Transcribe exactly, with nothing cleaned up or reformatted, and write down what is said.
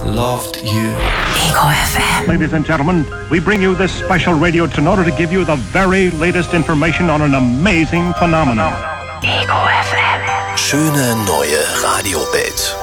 loved you. Ego F M. Ladies and gentlemen, we bring you this special radio in order to give you the very latest information on an amazing phenomenon. Ego F M. Schöne neue Radiowelt.